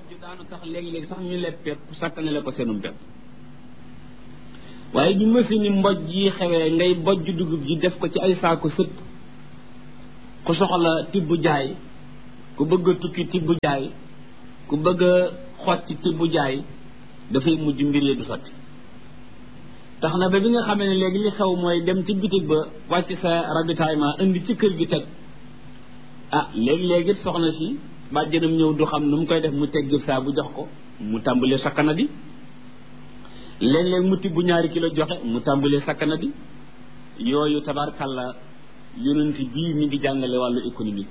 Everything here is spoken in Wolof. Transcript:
bojj daanu tax léegi-léegi sax ñu leb pepp sàkkanale ko seenum pepp waaye bi machine yi mboj yi xewee ngay bojj dugub ji def ko ci ay saako sëpp ku soxla tibb jaay ku bëgg a tukki tibb jaay ku bëgg a xotti tibb jaay dafay mujj mbir yi du sotti tax na ba bi nga xamee ne léegi li xew mooy dem ci bitig ba wàcc sa ravitaillement indi ci kër gi teg léegi-léegi soxna si bàjjanam ñëw du xam nu mu koy def mu teg gib saa bu jox ko mu tàmbalee sakkana di léeg-léeg mu tibb 2 kilo joxe mu tàmbalee sakkana di yooyu tabarkàlla yonent bii mi ngi jàngale wàllu économique